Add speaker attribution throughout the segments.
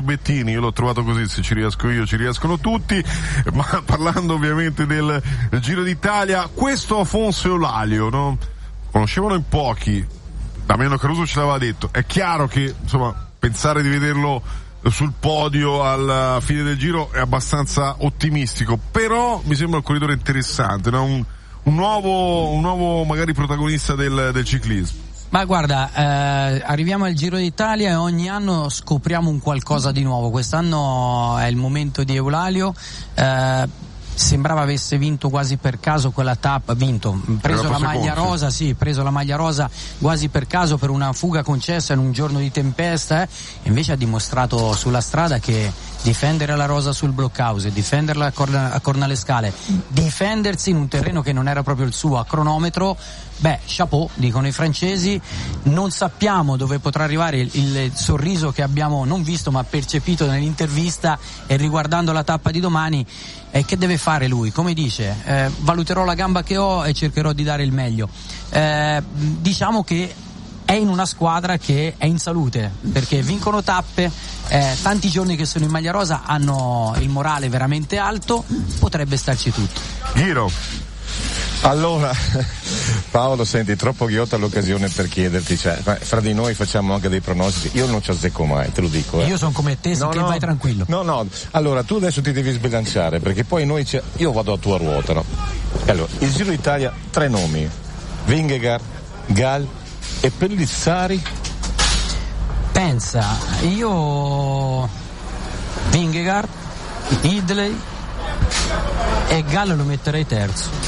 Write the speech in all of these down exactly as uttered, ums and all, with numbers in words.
Speaker 1: Bettini, io l'ho trovato così, se ci riesco io ci riescono tutti. Ma parlando ovviamente del Giro d'Italia, questo Afonso Eulalia, no? Conoscevano in pochi, Damiano Caruso ce l'aveva detto, è chiaro che insomma pensare di vederlo sul podio alla fine del Giro è abbastanza ottimistico, però mi sembra un corridore interessante, no? un, un nuovo un nuovo magari protagonista del, del ciclismo.
Speaker 2: Ma guarda, eh, arriviamo al Giro d'Italia e ogni anno scopriamo un qualcosa di nuovo. Quest'anno è il momento di Eulalia, eh, sembrava avesse vinto quasi per caso quella tappa, vinto, preso la maglia rosa, sì, preso la maglia rosa quasi per caso per una fuga concessa in un giorno di tempesta, eh, e invece ha dimostrato sulla strada che difendere la rosa sul blockhouse, difenderla a, Corna, a Cornalescale, difendersi in un terreno che non era proprio il suo a cronometro, beh, chapeau, dicono i francesi. Non sappiamo dove potrà arrivare il, il sorriso che abbiamo non visto ma percepito nell'intervista, e riguardando la tappa di domani, eh, che deve fare lui? Come dice, eh, valuterò la gamba che ho e cercherò di dare il meglio. Eh, diciamo che è in una squadra che è in salute, perché vincono tappe, eh, tanti giorni che sono in maglia rosa, hanno il morale veramente alto, potrebbe starci tutto.
Speaker 1: Giro.
Speaker 3: Allora, Paolo, senti, troppo ghiotta l'occasione per chiederti, cioè, fra di noi facciamo anche dei pronostici, io non ci azzecco mai, te lo dico. Eh.
Speaker 2: Io sono come te,
Speaker 3: no,
Speaker 2: che
Speaker 3: no,
Speaker 2: vai tranquillo.
Speaker 3: No, no, allora tu adesso ti devi sbilanciare, perché poi noi, c'è, io vado a tua ruota, no? Allora, il Giro d'Italia, tre nomi, Vingegaard, Gal e Pellizzari.
Speaker 2: Pensa, io Vingegaard, Hindley e Gal lo metterei terzo.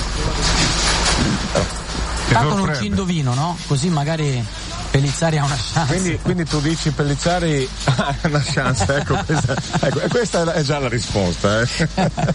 Speaker 2: Tanto non ci indovino, no? Così magari Pellizzari ha una chance.
Speaker 3: Quindi, quindi tu dici Pellizzari ha una chance, ecco, questa, ecco, questa è già la risposta. Eh.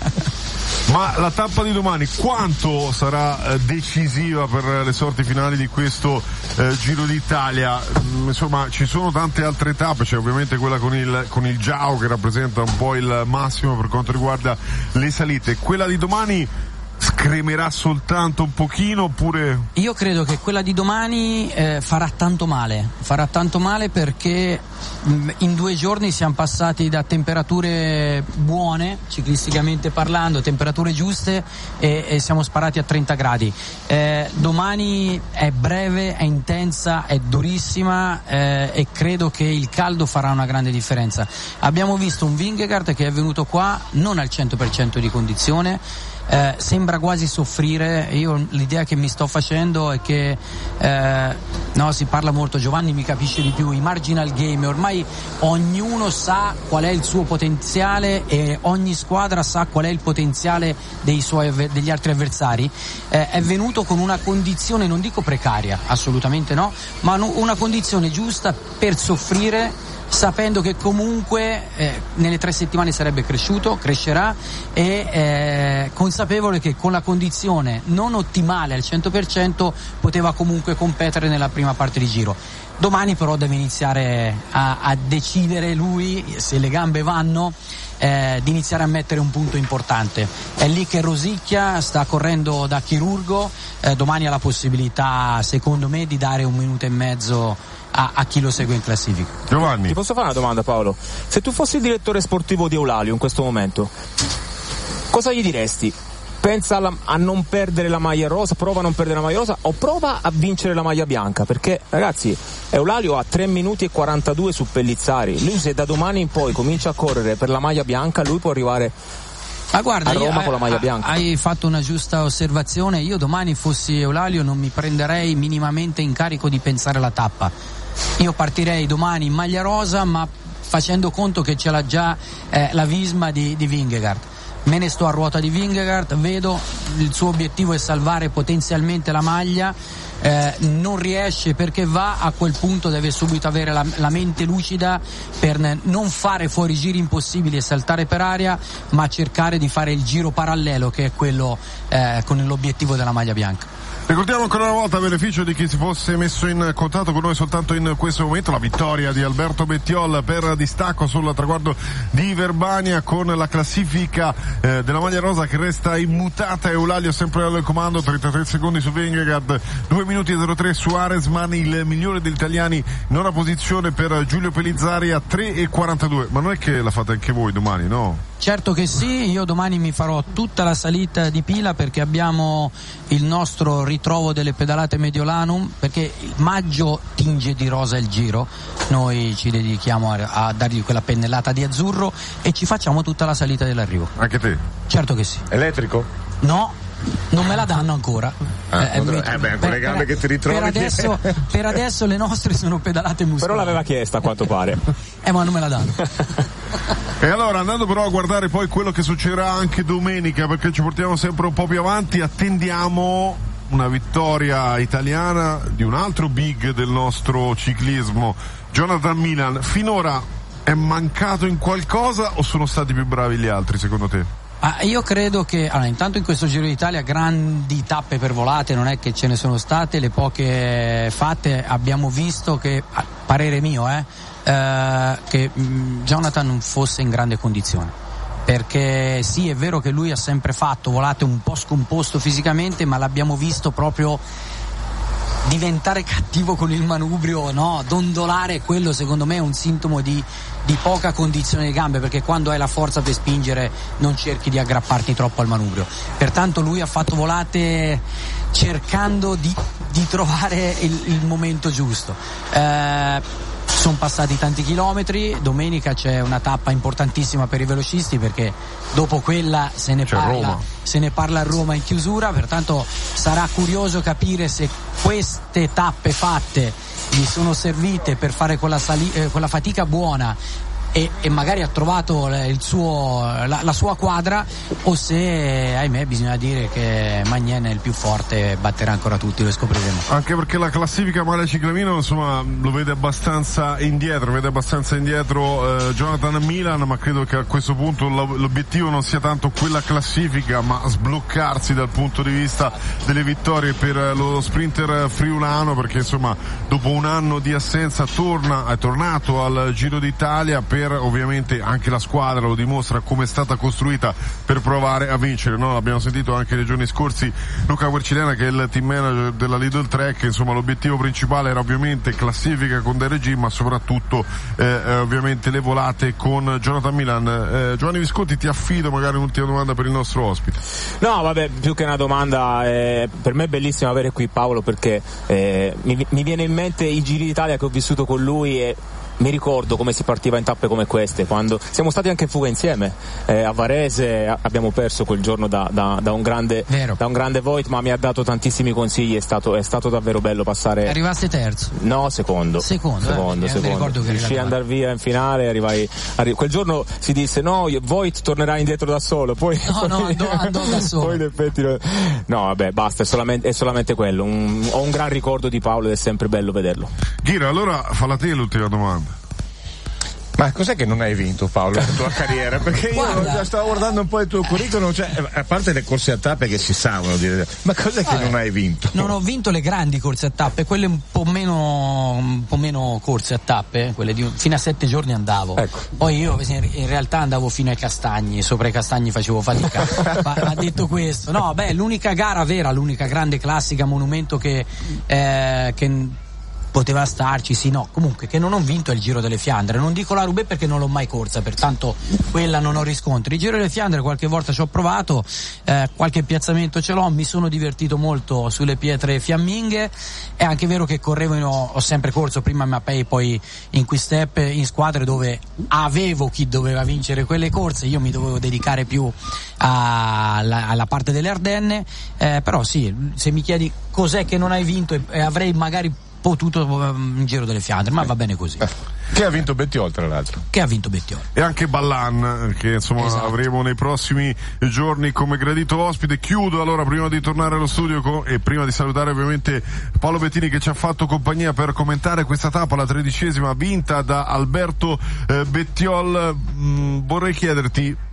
Speaker 1: Ma la tappa di domani quanto sarà eh, decisiva per le sorti finali di questo eh, Giro d'Italia? Mm, insomma, ci sono tante altre tappe, c'è ovviamente quella con il con il Giao che rappresenta un po' il massimo per quanto riguarda le salite. Quella di domani scremerà soltanto un pochino, oppure? Io
Speaker 2: credo che quella di domani eh, farà tanto male, farà tanto male perché mh, in due giorni siamo passati da temperature buone, ciclisticamente parlando, temperature giuste, e, e siamo sparati a trenta gradi. Eh, domani è breve, è intensa, è durissima, eh, e credo che il caldo farà una grande differenza. Abbiamo visto un Vingegaard che è venuto qua non al cento per cento di condizione, Eh, sembra quasi soffrire. Io l'idea che mi sto facendo è che eh, no, si parla molto, Giovanni mi capisce di più, i marginal game, ormai ognuno sa qual è il suo potenziale e ogni squadra sa qual è il potenziale dei suoi, degli altri avversari. Eh, è venuto con una condizione, non dico precaria, assolutamente no, ma una condizione giusta per soffrire, sapendo che comunque eh, nelle tre settimane sarebbe cresciuto, crescerà, e eh, consapevole che con la condizione non ottimale al cento per cento poteva comunque competere nella prima parte di giro. Domani però deve iniziare a, a decidere lui, se le gambe vanno, eh, di iniziare a mettere un punto importante. È lì che rosicchia, sta correndo da chirurgo, eh, domani ha la possibilità, secondo me, di dare un minuto e mezzo A, a chi lo segue in classifica.
Speaker 1: Giovanni,
Speaker 4: ti posso fare una domanda, Paolo? Se tu fossi il direttore sportivo di Eulalia in questo momento, cosa gli diresti? Pensa alla, a non perdere la maglia rosa, prova a non perdere la maglia rosa, o prova a vincere la maglia bianca? Perché ragazzi, Eulalia ha tre minuti e quarantadue su Pellizzari. Lui, se da domani in poi comincia a correre per la maglia bianca, lui può arrivare
Speaker 2: Ma guarda,
Speaker 4: a Roma
Speaker 2: io,
Speaker 4: con la maglia bianca.
Speaker 2: Hai fatto una giusta osservazione. Io domani fossi Eulalia non mi prenderei minimamente in carico di pensare la tappa. Io partirei domani in maglia rosa, ma facendo conto che ce l'ha già eh, la Visma di, di Vingegaard. Me ne sto a ruota di Vingegaard, vedo il suo obiettivo è salvare potenzialmente la maglia, eh, non riesce perché va, a quel punto deve subito avere la, la mente lucida per non fare fuori giri impossibili e saltare per aria, ma cercare di fare il giro parallelo, che è quello eh, con l'obiettivo della maglia bianca.
Speaker 1: Ricordiamo ancora una volta, a beneficio di chi si fosse messo in contatto con noi soltanto in questo momento, la vittoria di Alberto Bettiol per distacco sul traguardo di Verbania, con la classifica eh, della maglia rosa che resta immutata. Eulalio sempre al comando, trentatré secondi su Vingegaard, due minuti e zero tre su Aresman, il migliore degli italiani, nona posizione per Giulio Pellizzari a tre e quarantadue. Ma non è che la fate anche voi domani, no?
Speaker 2: Certo che sì, io domani mi farò tutta la salita di pila perché abbiamo il nostro ritrovo delle pedalate Mediolanum, perché il maggio tinge di rosa il Giro, noi ci dedichiamo a, a dargli quella pennellata di azzurro e ci facciamo tutta la salita dell'arrivo.
Speaker 1: Anche te?
Speaker 2: Certo che sì.
Speaker 3: Elettrico?
Speaker 2: No, non me la danno ancora.
Speaker 3: Ah,
Speaker 2: eh,
Speaker 3: potrà, eh beh, con le gambe che ti ritrovi.
Speaker 2: Per adesso, per adesso le nostre sono pedalate muscolari.
Speaker 4: Però l'aveva chiesta, a quanto pare.
Speaker 2: Eh, ma non me la danno.
Speaker 1: E allora, andando però a guardare poi quello che succederà anche domenica, perché ci portiamo sempre un po' più avanti, attendiamo una vittoria italiana di un altro big del nostro ciclismo, Jonathan Milan. Finora è mancato in qualcosa o sono stati più bravi gli altri, secondo te?
Speaker 2: Ah, io credo che allora, intanto in questo Giro d'Italia grandi tappe per volate non è che ce ne sono state, le poche fatte abbiamo visto che, a parere mio, eh, eh che mh, Jonathan non fosse in grande condizione, perché sì, è vero che lui ha sempre fatto volate un po' scomposto fisicamente, ma l'abbiamo visto proprio diventare cattivo con il manubrio, no? Dondolare, quello secondo me è un sintomo di, di poca condizione di gambe, perché quando hai la forza per spingere non cerchi di aggrapparti troppo al manubrio. Pertanto lui ha fatto volate cercando di, di trovare il, il momento giusto. Eh, sono passati tanti chilometri, domenica c'è una tappa importantissima per i velocisti perché dopo quella se ne, parla, se ne parla a Roma in chiusura, pertanto sarà curioso capire se queste tappe fatte gli sono servite per fare quella, sali- eh, quella fatica buona e, e magari ha trovato il suo, la, la sua quadra, o se, ahimè, bisogna dire che Magnen è il più forte, batterà ancora tutti, lo scopriremo.
Speaker 1: Anche perché la classifica Mare Ciclamino, insomma, lo vede abbastanza indietro, vede abbastanza indietro eh, Jonathan Milan, ma credo che a questo punto l'obiettivo non sia tanto quella classifica, ma sbloccarsi dal punto di vista delle vittorie per lo sprinter friulano, perché insomma dopo un anno di assenza torna, è tornato al Giro d'Italia per, ovviamente anche la squadra lo dimostra come è stata costruita per provare a vincere, no? Abbiamo sentito anche nei giorni scorsi Luca Guercilena, che è il team manager della Lidl Trek, insomma l'obiettivo principale era ovviamente classifica con D R G, ma soprattutto eh, ovviamente le volate con Jonathan Milan. eh, Giovanni Visconti, ti affido magari un'ultima domanda per il nostro ospite.
Speaker 4: No, vabbè, più che una domanda, eh, per me è bellissimo avere qui Paolo, perché eh, mi, mi viene in mente i Giri d'Italia che ho vissuto con lui e mi ricordo come si partiva in tappe come queste, quando siamo stati anche in fuga insieme eh, a Varese, abbiamo perso quel giorno da, da, da un grande
Speaker 2: Vero.
Speaker 4: da un grande Voigt, ma mi ha dato tantissimi consigli, è stato, è stato davvero bello passare.
Speaker 2: Arrivaste terzo?
Speaker 4: No, secondo
Speaker 2: secondo,
Speaker 4: secondo,
Speaker 2: eh,
Speaker 4: secondo. Riuscii ad andare via in finale, arrivai, arri- quel giorno si disse no, Voigt tornerà indietro da solo, poi
Speaker 2: no no andò, andò da solo,
Speaker 4: poi in effetti no, vabbè, basta, è solamente, è solamente quello. Un, ho un gran ricordo di Paolo ed è sempre bello vederlo.
Speaker 1: Ghira, allora falla te l'ultima domanda.
Speaker 3: Ma cos'è che non hai vinto, Paolo, nella tua carriera? Perché io
Speaker 2: Guarda.
Speaker 3: stavo guardando un po' il tuo curriculum, cioè, a parte le corse a tappe che si sanno dire, ma cos'è che
Speaker 2: Vabbè,
Speaker 3: non hai vinto?
Speaker 2: Non ho vinto le grandi corse a tappe, quelle un po' meno un po' meno corse a tappe, quelle di fino a sette giorni andavo.
Speaker 3: Ecco.
Speaker 2: Poi io in realtà andavo fino ai Castagni, sopra i Castagni facevo fatica. Ma ha detto questo. No, beh, l'unica gara vera, l'unica grande classica monumento che eh, che poteva starci, sì, no, comunque che non ho vinto è il Giro delle Fiandre, non dico la Roubaix perché non l'ho mai corsa, pertanto quella non ho riscontri. Il Giro delle Fiandre qualche volta ci ho provato, eh, qualche piazzamento ce l'ho, mi sono divertito molto sulle pietre fiamminghe. È anche vero che correvo, in, ho, ho sempre corso prima in Mapei, poi in Quick-Step, in squadre dove avevo chi doveva vincere quelle corse, io mi dovevo dedicare più a, alla, alla parte delle Ardenne, eh, però sì, se mi chiedi cos'è che non hai vinto e, e avrei magari potuto un Giro delle Fiandre, ma va bene così.
Speaker 3: Che ha vinto Bettiol, tra l'altro.
Speaker 2: Che ha vinto Bettiol.
Speaker 1: E anche Ballan, che insomma
Speaker 2: Esatto.
Speaker 1: avremo nei prossimi giorni come gradito ospite. Chiudo allora, prima di tornare allo studio con, e prima di salutare ovviamente Paolo Bettini, che ci ha fatto compagnia per commentare questa tappa, la tredicesima, vinta da Alberto eh, Bettiol. Mm, vorrei chiederti,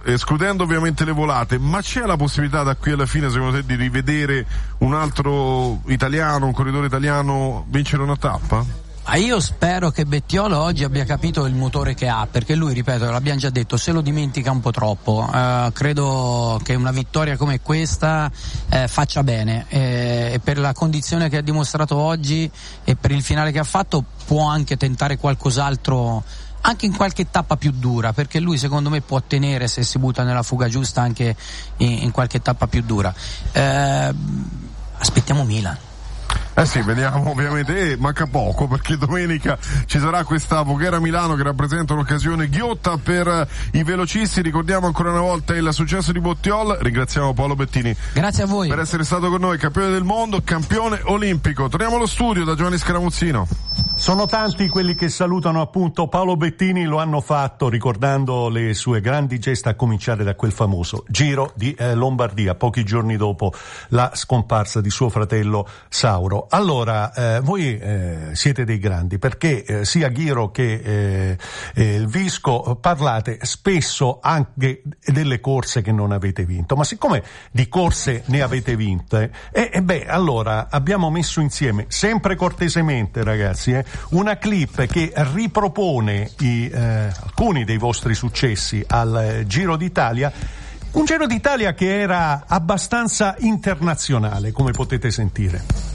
Speaker 1: escludendo ovviamente le volate, ma c'è la possibilità da qui alla fine, secondo te, di rivedere un altro italiano, un corridore italiano vincere una tappa?
Speaker 2: Ma io spero che Bettiolo oggi abbia capito il motore che ha, perché lui, ripeto, l'abbiamo già detto, se lo dimentica un po' troppo. Eh, credo che una vittoria come questa eh, faccia bene, eh, e per la condizione che ha dimostrato oggi e per il finale che ha fatto può anche tentare qualcos'altro, anche in qualche tappa più dura, perché lui secondo me può tenere, se si butta nella fuga giusta, anche in, in qualche tappa più dura. Eh, aspettiamo Milan.
Speaker 1: Eh sì, vediamo ovviamente, eh, manca poco perché domenica ci sarà questa Voghera Milano che rappresenta un'occasione ghiotta per i velocisti. Ricordiamo ancora una volta il successo di Bettiol, ringraziamo Paolo Bettini.
Speaker 2: Grazie a voi
Speaker 1: per essere stato con noi, campione del mondo, campione olimpico. Torniamo allo studio da Giovanni Scaramuzzino.
Speaker 5: Sono tanti quelli che salutano appunto Paolo Bettini, lo hanno fatto ricordando le sue grandi gesta, a cominciare da quel famoso Giro di eh, Lombardia, pochi giorni dopo la scomparsa di suo fratello Sauro. Allora, eh, voi eh, siete dei grandi, perché eh, sia Ghiro che eh, eh, il Visco parlate spesso anche delle corse che non avete vinto, ma siccome di corse ne avete vinte, e eh, eh, beh, allora abbiamo messo insieme, sempre cortesemente ragazzi, eh, una clip che ripropone i, eh, alcuni dei vostri successi al eh, Giro d'Italia, un Giro d'Italia che era abbastanza internazionale, come potete sentire.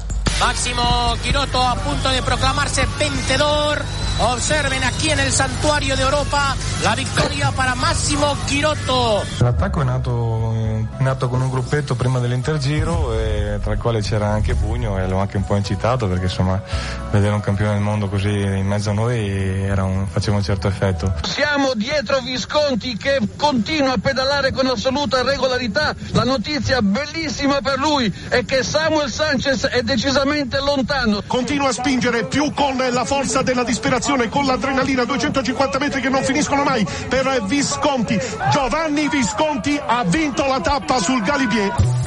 Speaker 6: Máximo Quirotto a punto de proclamarse vencedor. Observen aquí en el Santuario de Europa la victoria para Massimo Quirotto.
Speaker 7: L'attacco è nato, è nato con un gruppetto prima dell'Intergiro, e tra il quale c'era anche Pugno, e l'ho anche un po' incitato perché insomma vedere un campione del mondo così in mezzo a noi era un, faceva un certo effetto.
Speaker 8: Siamo dietro Visconti che continua a pedalare con assoluta regolarità. La notizia bellissima per lui è che Samuel Sanchez è decisamente lontano.
Speaker 9: Continua a spingere più con la forza della disperazione, con l'adrenalina, duecentocinquanta metri che non finiscono mai per Visconti. Giovanni Visconti ha vinto la tappa sul Galibier.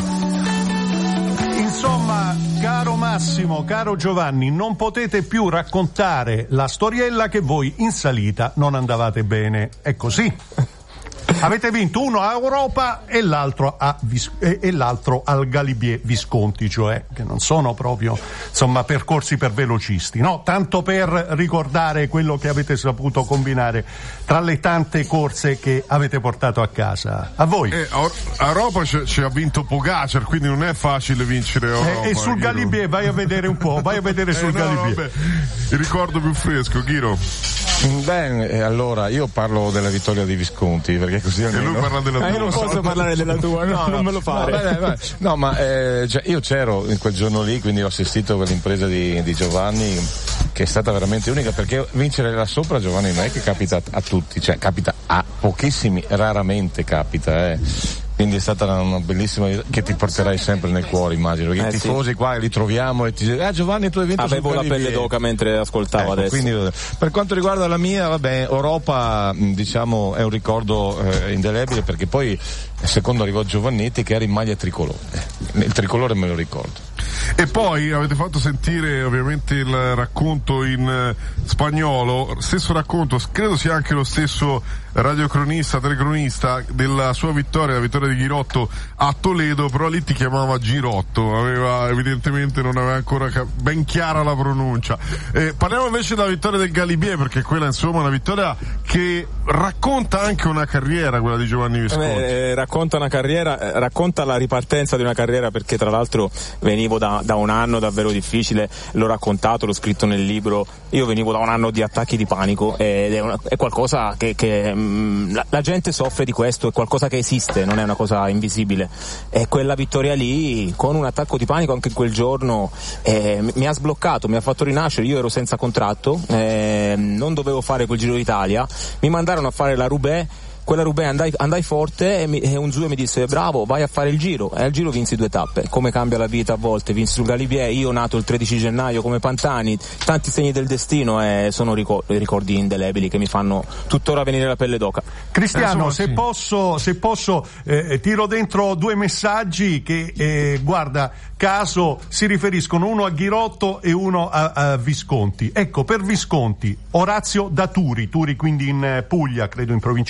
Speaker 5: Insomma, caro Massimo, caro Giovanni, non potete più raccontare la storiella che voi in salita non andavate bene. È così. Avete vinto uno a Europa e l'altro a Vis- e l'altro al Galibier Visconti, cioè che non sono proprio insomma percorsi per velocisti, no? Tanto per ricordare quello che avete saputo combinare tra le tante corse che avete portato a casa. A voi.
Speaker 1: Eh, a Europa ci, ci ha vinto Pogacar, quindi non è facile vincere Europa.
Speaker 5: E, e sul
Speaker 1: Ghiro.
Speaker 5: Galibier vai a vedere un po', vai a vedere sul
Speaker 1: eh, no,
Speaker 5: Galibier.
Speaker 1: Vabbè. Il ricordo più fresco, Ghiro.
Speaker 3: Beh, allora io parlo della vittoria di Visconti, perché così
Speaker 1: E
Speaker 3: almeno...
Speaker 1: lui parla della tua.
Speaker 4: Eh, io non posso parlare della tua, no,
Speaker 3: no,
Speaker 4: non me lo fare.
Speaker 3: No, beh, beh, no ma eh, cioè, io c'ero in quel giorno lì, quindi ho assistito per l'impresa di, di Giovanni, che è stata veramente unica, perché vincere là sopra, Giovanni, non è che capita a tutti, cioè capita a pochissimi, raramente capita, eh. Quindi è stata una bellissima, che ti porterai sempre nel cuore, immagino, perché
Speaker 4: eh,
Speaker 3: i tifosi sì. Qua li troviamo e ti dicono ah Giovanni tu hai vinto.
Speaker 4: Avevo
Speaker 3: sul
Speaker 4: la pelle
Speaker 3: Galibier.
Speaker 4: d'oca mentre ascoltavo, ecco, adesso.
Speaker 3: Quindi, per quanto riguarda la mia, vabbè, Europa diciamo è un ricordo eh, indelebile, perché poi secondo arrivò Giovannetti che era in maglia tricolore, il tricolore me lo ricordo.
Speaker 1: E poi avete fatto sentire ovviamente il racconto in eh, spagnolo, stesso racconto, credo sia anche lo stesso radiocronista, telecronista della sua vittoria, la vittoria di Girotto a Toledo, però lì ti chiamava Girotto, aveva evidentemente non aveva ancora cap- ben chiara la pronuncia. Eh, parliamo invece della vittoria del Galibier, perché quella insomma è una vittoria che racconta anche una carriera, quella di Giovanni Visconti.
Speaker 4: Eh, racconta una carriera, eh, racconta la ripartenza di una carriera, perché tra l'altro venivo da, da un anno davvero difficile, l'ho raccontato, l'ho scritto nel libro, io venivo da un anno di attacchi di panico ed è, una, è qualcosa che, che mh, la, la gente soffre di questo, è qualcosa che esiste, non è una cosa invisibile, e quella vittoria lì con un attacco di panico anche quel giorno eh, mi ha sbloccato, mi ha fatto rinascere. Io ero senza contratto, eh, non dovevo fare quel Giro d'Italia, mi mandarono a fare la Roubaix. Quella Roubaix andai, andai forte e, mi, e un zio mi disse bravo, vai a fare il Giro, e al Giro vinsi due tappe. Come cambia la vita a volte, vinsi sul Galibier, io nato il tredici gennaio come Pantani, tanti segni del destino, e sono ricordi, ricordi indelebili che mi fanno tuttora venire la pelle d'oca.
Speaker 5: Cristiano,
Speaker 1: eh,
Speaker 5: se
Speaker 1: sì.
Speaker 5: posso, se posso eh, tiro dentro due messaggi che eh, guarda caso si riferiscono, uno a Girotto e uno a, a Visconti. Ecco, per Visconti Orazio da Turi, Turi quindi in Puglia, credo in provincia di Bari.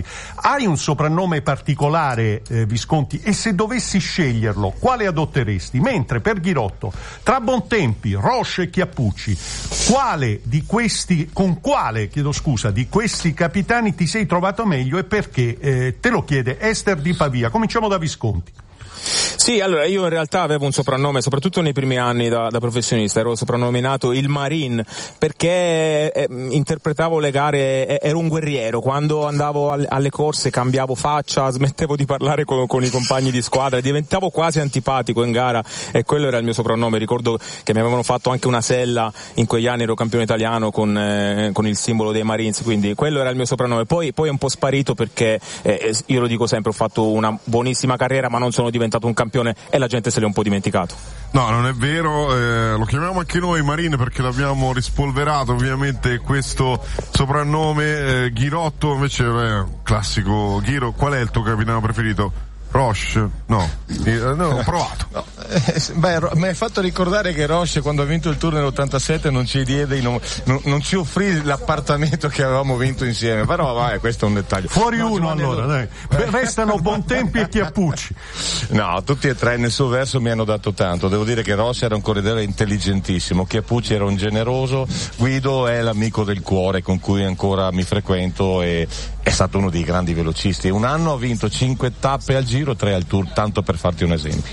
Speaker 5: Hai un soprannome particolare, eh, Visconti, e se dovessi sceglierlo, quale adotteresti? Mentre per Ghirotto, tra Bontempi, Roche e Chiappucci, quale di questi, con quale, chiedo scusa, di questi capitani ti sei trovato meglio e perché? Eh, te lo chiede Ester di Pavia. Cominciamo da Visconti.
Speaker 4: Sì, allora io in realtà avevo un soprannome, soprattutto nei primi anni da, da professionista, ero soprannominato il Marine, perché eh, interpretavo le gare, eh, ero un guerriero, quando andavo alle, alle corse cambiavo faccia, smettevo di parlare con, con i compagni di squadra, diventavo quasi antipatico in gara e quello era il mio soprannome. Ricordo che mi avevano fatto anche una sella, in quegli anni ero campione italiano con, eh, con il simbolo dei Marines, quindi quello era il mio soprannome. Poi, poi è un po' sparito perché, eh, io lo dico sempre, ho fatto una buonissima carriera ma non sono diventato un campione e la gente se l'è un po' dimenticato.
Speaker 1: No, non è vero, eh, lo chiamiamo anche noi Marine perché l'abbiamo rispolverato ovviamente questo soprannome. eh, Ghirotto invece è eh, classico. Ghiro, qual è il tuo capitano preferito? Roche? No, eh, no, ho provato.
Speaker 3: No, eh, beh, mi hai fatto ricordare che Roche quando ha vinto il Tour nell'ottantasette non ci diede, non, non, non ci offrì l'appartamento che avevamo vinto insieme, però vai, questo è un dettaglio.
Speaker 5: Fuori
Speaker 3: no,
Speaker 5: uno
Speaker 3: Giovanni,
Speaker 5: allora, dai. Beh, restano Bontempi e Chiappucci.
Speaker 3: No, tutti e tre nel suo verso mi hanno dato tanto. Devo dire che Roche era un corridore intelligentissimo, Chiappucci era un generoso, Guido è l'amico del cuore con cui ancora mi frequento e è stato uno dei grandi velocisti. Un anno ha vinto cinque tappe al Giro, tre al Tour, tanto per farti un esempio.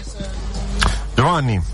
Speaker 1: Giovanni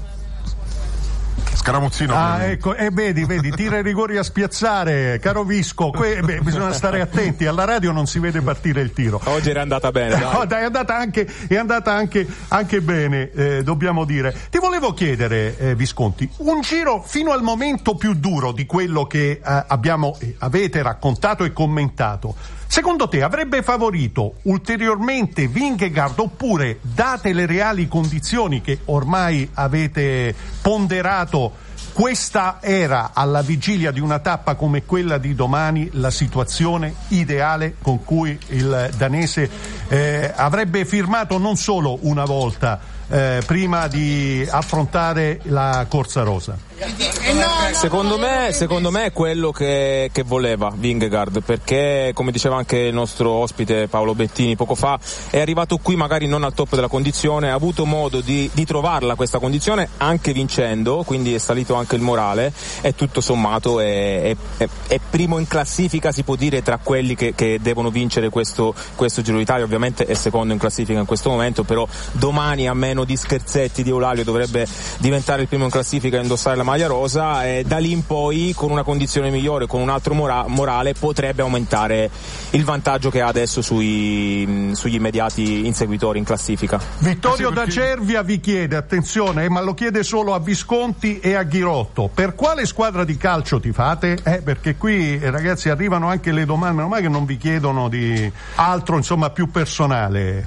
Speaker 1: Scaramuzzino.
Speaker 5: Ah, ecco, e eh, vedi, vedi, tira i rigori a spiazzare, caro Visco. Que- beh, bisogna stare attenti, alla radio non si vede partire il tiro.
Speaker 4: Oggi era andata bene, dai.
Speaker 5: No, dai, è andata anche, è andata anche, anche bene, eh, dobbiamo dire. Ti volevo chiedere, eh, Visconti, un giro fino al momento più duro di quello che eh, abbiamo, eh, avete raccontato e commentato. Secondo te avrebbe favorito ulteriormente Vingegaard oppure, date le reali condizioni che ormai avete ponderato, questa era alla vigilia di una tappa come quella di domani la situazione ideale con cui il danese eh, avrebbe firmato non solo una volta eh, prima di affrontare la Corsa Rosa?
Speaker 4: Secondo me, secondo me è quello che, che voleva Vingegaard, perché come diceva anche il nostro ospite Paolo Bettini poco fa, è arrivato qui magari non al top della condizione, ha avuto modo di, di trovarla questa condizione anche vincendo, quindi è salito anche il morale e tutto sommato è, è, è primo in classifica, si può dire, tra quelli che, che devono vincere questo, questo Giro d'Italia. Ovviamente è secondo in classifica in questo momento, però domani a meno di scherzetti di Eulalia dovrebbe diventare il primo in classifica e indossare la maglia rosa, e da lì in poi con una condizione migliore, con un altro mora- morale potrebbe aumentare il vantaggio che ha adesso sui, sugli immediati inseguitori in classifica.
Speaker 5: Vittorio da Cervia vi chiede, attenzione, eh, ma lo chiede solo a Visconti e a Ghirotto: per quale squadra di calcio tifate? Eh, perché qui eh, ragazzi arrivano anche le domande, meno male che non vi chiedono di altro, insomma, più personale.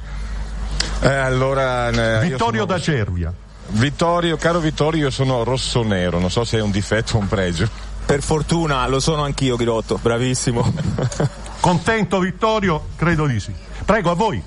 Speaker 3: Eh, allora, eh,
Speaker 5: Vittorio
Speaker 3: sono...
Speaker 5: da Cervia.
Speaker 3: Vittorio, caro Vittorio, io sono rossonero, non so se è un difetto o un pregio.
Speaker 4: Per fortuna lo sono anch'io, Ghirotto, bravissimo.
Speaker 5: Contento Vittorio? Credo di sì. Prego, a voi.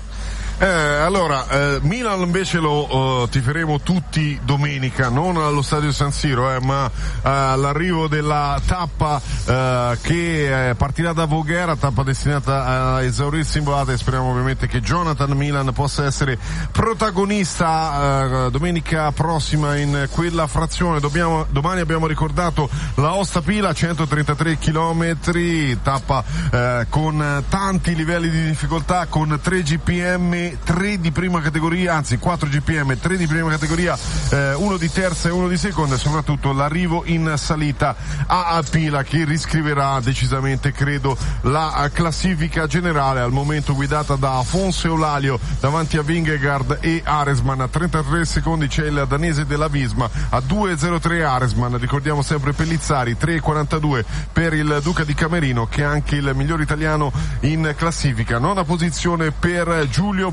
Speaker 1: Eh, allora, eh, Milan invece lo uh, tiferemo tutti domenica, non allo stadio San Siro, eh, ma uh, all'arrivo della tappa uh, che eh, partirà da Voghera, tappa destinata a esaurirsi in volata, e speriamo ovviamente che Jonathan Milan possa essere protagonista uh, domenica prossima in quella frazione. Dobbiamo, domani abbiamo ricordato la Aosta Pila, centotrentatré chilometri, tappa uh, con tanti livelli di difficoltà, con tre G P M, tre di prima categoria, anzi quattro G P M, tre di prima categoria, eh, uno di terza e uno di seconda, e soprattutto l'arrivo in salita a Pila che riscriverà decisamente, credo, la classifica generale, al momento guidata da Afonso Eulalia davanti a Vingegaard e Aresman. A trentatré secondi c'è il danese della Visma, a due e zero tre Aresman, ricordiamo sempre Pellizzari, tre e quarantadue per il Duca di Camerino che è anche il miglior italiano in classifica. Nona posizione per Giulio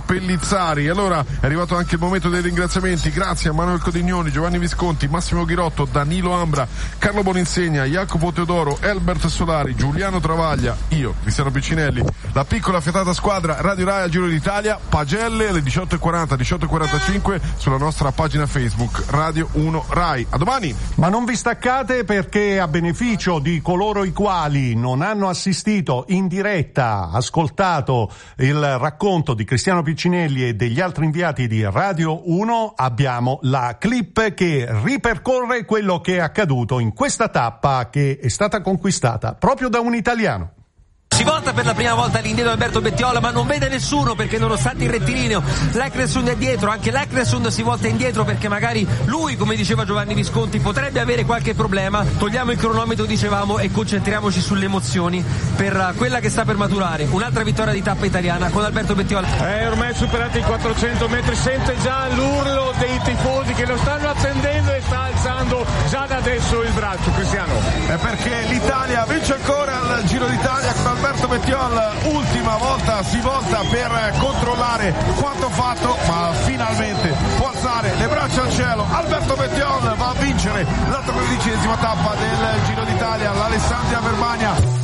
Speaker 1: Pellizzari. Allora è arrivato anche il momento dei ringraziamenti. Grazie a Manuel Codignoni, Giovanni Visconti, Massimo Ghirotto, Danilo Ambra, Carlo Boninsegna, Jacopo Teodoro, Elbert Solari, Giuliano Travaglia, io, Cristiano Piccinelli, la piccola fiatata squadra Radio Rai al Giro d'Italia. Pagelle alle diciotto e quaranta, diciotto e quarantacinque sulla nostra pagina Facebook Radio uno Rai. A domani.
Speaker 5: Ma non vi staccate, perché a beneficio di coloro i quali non hanno assistito in diretta, ascoltato il racconto di Cristiano Piccinelli e degli altri inviati di Radio uno, abbiamo la clip che ripercorre quello che è accaduto in questa tappa che è stata conquistata proprio da un italiano.
Speaker 10: Si volta per la prima volta all'indietro Alberto Bettiola, ma non vede nessuno perché nonostante il rettilineo l'Eccleston è dietro, anche l'Eccleston si volta indietro perché magari lui, come diceva Giovanni Visconti, potrebbe avere qualche problema. Togliamo il cronometro, dicevamo, e concentriamoci sulle emozioni per quella che sta per maturare. Un'altra vittoria di tappa italiana con Alberto Bettiola.
Speaker 11: È ormai superati i quattrocento metri, sente già l'urlo dei tifosi che lo stanno attendendo e sta alzando già da adesso il braccio. Cristiano.
Speaker 1: È perché l'Italia vince ancora al Giro d'Italia con Alberto Bettiol, ultima volta si volta per controllare quanto fatto, ma finalmente può alzare le braccia al cielo. Alberto Bettiol va a vincere la tredicesima tappa del Giro d'Italia, l'Alessandria Verbania.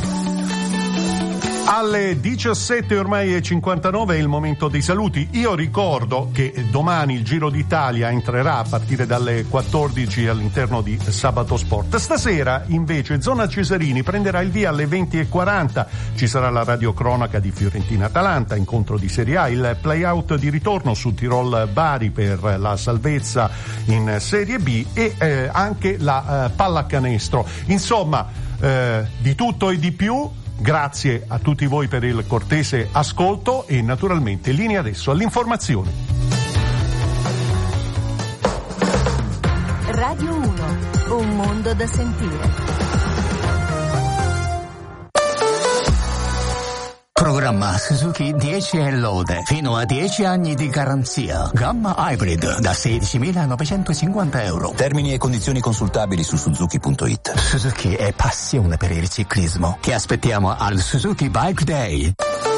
Speaker 5: Alle diciassette ormai e cinquantanove è il momento dei saluti. Io ricordo che domani il Giro d'Italia entrerà a partire dalle quattordici all'interno di Sabato Sport. Stasera invece Zona Cesarini prenderà il via alle venti e quaranta. Ci sarà la radiocronaca di Fiorentina-Atalanta, incontro di Serie A, il play-out di ritorno su Tirol-Bari per la salvezza in Serie B e eh, anche la eh, pallacanestro. Insomma, eh, di tutto e di più. Grazie a tutti voi per il cortese ascolto e naturalmente linea adesso all'informazione.
Speaker 12: Radio uno, un mondo da sentire.
Speaker 13: Programma Suzuki dieci e lode, fino a dieci anni di garanzia. Gamma Hybrid da sedicimilanovecentocinquanta euro.
Speaker 14: Termini e condizioni consultabili su suzuki punto it.
Speaker 13: Suzuki è passione per il ciclismo. Ti aspettiamo al Suzuki Bike Day.